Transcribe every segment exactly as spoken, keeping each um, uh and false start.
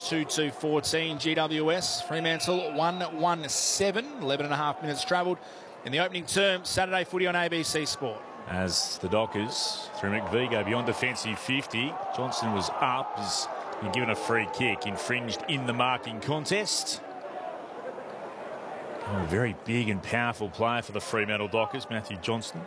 two two fourteen. G W S, Fremantle one one seven. eleven and a half minutes travelled in the opening term. Saturday footy on A B C Sport. As the Dockers, through McVie, go beyond defensive fifty. Johnson was up, has been given a free kick, infringed in the marking contest. Oh, a very big and powerful player for the Fremantle Dockers, Matthew Johnston.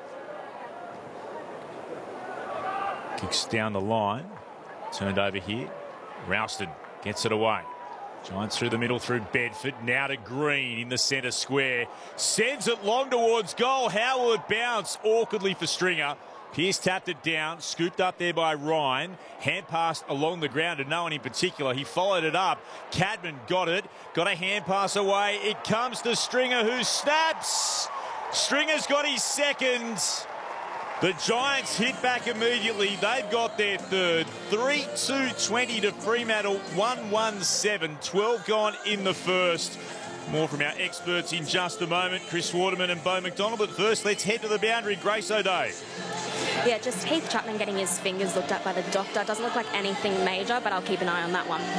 Kicks down the line, turned over here. Rousted gets it away. Giants through the middle through Bedford. Now to Green in the centre square. Sends it long towards goal. How will it bounce? Awkwardly for Stringer. Pearce tapped it down. Scooped up there by Ryan. Hand pass along the ground to no one in particular. He followed it up. Cadman got it. Got a hand pass away. It comes to Stringer, who snaps. Stringer's got his second. The Giants hit back immediately. They've got their third. three two twenty to Fremantle, one one seven. twelve gone in the first. More from our experts in just a moment. Chris Waterman and Bo McDonald. But first, let's head to the boundary. Grace O'Day. Yeah, just Heath Chapman getting his fingers looked at by the doctor. Doesn't look like anything major, but I'll keep an eye on that one.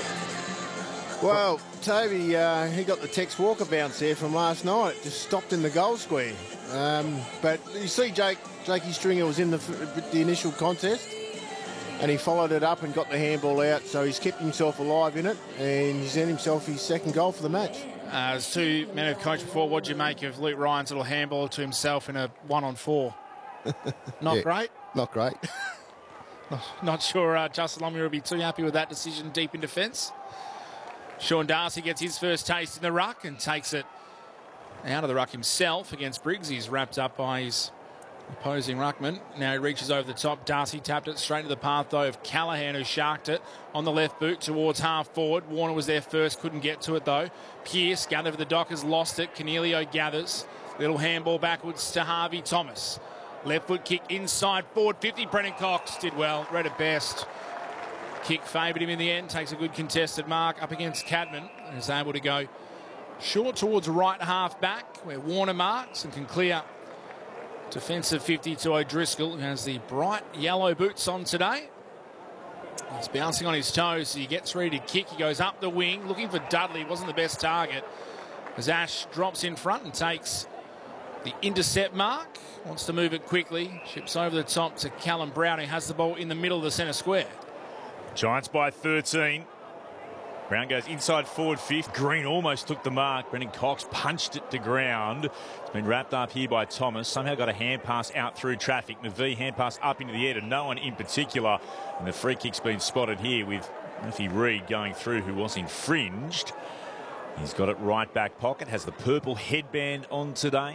Well, Toby, uh, he got the Tex Walker bounce there from last night. Just stopped in the goal square. Um, but you see, Jake, Jakey Stringer was in the, the initial contest, and he followed it up and got the handball out. So he's kept himself alive in it, and he's earned himself his second goal for the match. Uh, as two men have coached before, what do you make of Luke Ryan's little handball to himself in a one-on-four? Not Yeah, great? Not great. not, not sure uh, Justin Lomu will be too happy with that decision deep in defence. Sean Darcy gets his first taste in the ruck and takes it out of the ruck himself against Briggs. He's wrapped up by his opposing ruckman. Now he reaches over the top. Darcy tapped it straight to the path, though, of Callaghan, who sharked it on the left boot towards half forward. Warner was there first, couldn't get to it, though. Pearce gathered for the Dockers, lost it. Cornelio gathers. Little handball backwards to Harvey Thomas. Left foot kick inside forward fifty. Brennan Cox did well, read it best. Kick favoured him in the end. Takes a good contested mark up against Cadman and is able to go short towards right half back where Warner marks and can clear defensive fifty to O'Driscoll, who has the bright yellow boots on today. He's bouncing on his toes. He gets ready to kick. He goes up the wing looking for Dudley. Wasn't the best target as Ash drops in front and takes the intercept mark. Wants to move it quickly. Chips over the top to Callum Brown, who has the ball in the middle of the centre square. Giants by thirteen. Brown goes inside forward fifth. Green almost took the mark. Brendan Cox punched it to ground. It's been wrapped up here by Thomas. Somehow got a hand pass out through traffic. McVie hand pass up into the air to no one in particular. And the free kick's been spotted here with Murphy Reid going through, who was infringed. He's got it right back pocket. Has the purple headband on today.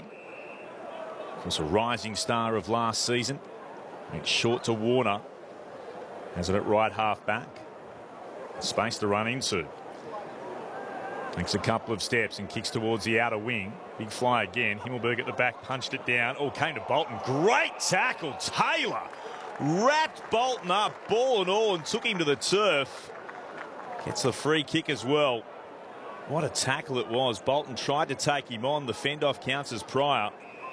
Of course, a rising star of last season. It's short to Warner. Has it at right half back. Space to run into. Takes a couple of steps and kicks towards the outer wing. Big fly again. Himmelberg at the back punched it down. Oh, came to Bolton. Great tackle. Taylor wrapped Bolton up, ball and all, and took him to the turf. Gets the free kick as well. What a tackle it was. Bolton tried to take him on. The fend-off counts as prior.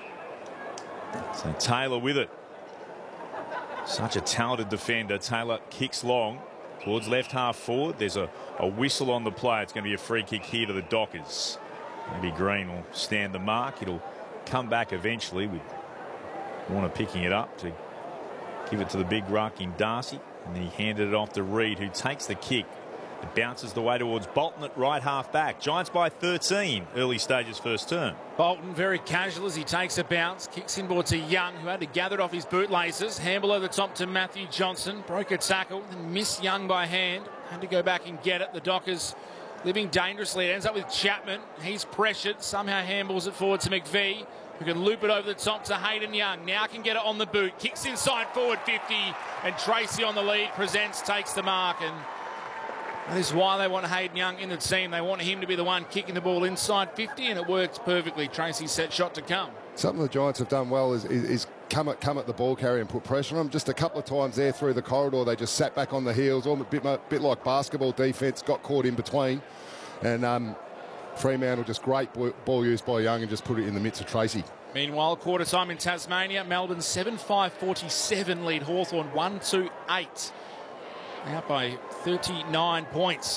So Taylor with it. Such a talented defender. Taylor kicks long towards left half forward. There's a, a whistle on the play. It's going to be a free kick here to the Dockers. Maybe Green will stand the mark. It'll come back eventually with Warner picking it up to give it to the big ruck in Darcy. And then he handed it off to Reid, who takes the kick. It bounces the way towards Bolton at right half back. Giants by thirteen, early stages first term. Bolton very casual as he takes a bounce. Kicks inboard to Young, who had to gather it off his bootlaces. Handball over the top to Matthew Johnson. Broke a tackle and missed Young by hand. Had to go back and get it. The Dockers living dangerously. It ends up with Chapman. He's pressured. Somehow handballs it forward to McVie, who can loop it over the top to Hayden Young. Now can get it on the boot. Kicks inside forward fifty. And Tracy on the lead. Presents, takes the mark. And that is why they want Hayden Young in the team. They want him to be the one kicking the ball inside fifty, and it works perfectly. Tracy's set shot to come. Something the Giants have done well is, is, is come at come at the ball carrier and put pressure on them. Just a couple of times there through the corridor, they just sat back on the heels, almost a bit, bit like basketball defence, got caught in between. And um, Fremantle, just great ball used by Young and just put it in the midst of Tracy. Meanwhile, quarter time in Tasmania. Melbourne seven five forty-seven lead Hawthorn one two eight. Out by thirty-nine points.